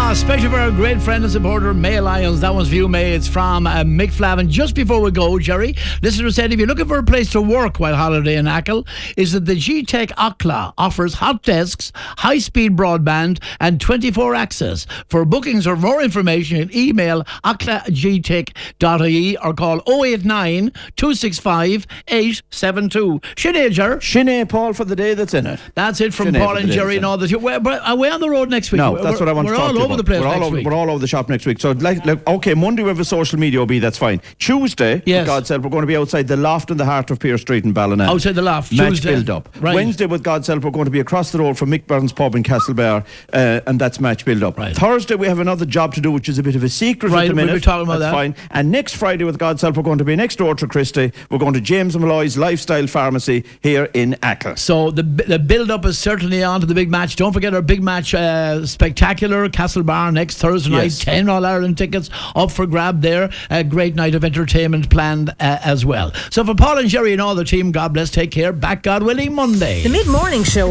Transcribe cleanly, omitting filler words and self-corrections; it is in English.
Especially for our great friend and supporter, May Lions. That one's for you, May. It's from Mick Flavin. Just before we go, Jerry, listener said, if you're looking for a place to work while holiday in Achill, is that the G-Tech Ockla offers hot desks, high-speed broadband, and 24 access. For bookings or more information, you can email ocklagtech.ie or call 089 265 872. Sinead, Ger. Sinead, Paul, for the day that's in it. That's it from Sinead Paul and Jerry and all that. Are we on the road next week? No, that's what I want to talk to you about. We're all over the place next week. We're all over the shop next week. So, okay, Monday we have a social media OB, that's fine. Tuesday, yes, with God help, we're going to be outside the Loft in the heart of Pier Street in Ballina. Outside the Loft, Match Tuesday. build up. Right. Wednesday, with God's help, we're going to be across the road from Mick Burns Pub in Castlebar, and that's match build up. Right. Thursday, we have another job to do, which is a bit of a secret at the minute. We'll be talking about that's that. Fine. And next Friday, with God's help, we're going to be next door to Christie. We're going to James Malloy's Lifestyle Pharmacy here in Achill. So the build up is certainly on to the big match. Don't forget our big match spectacular, Castlebar next Thursday night. 10 All-Ireland tickets up for grab there. A great night of entertainment planned as well. So for Paul and Jerry and all the team, God bless, take care. Back, God willing, Monday. The Mid-Morning Show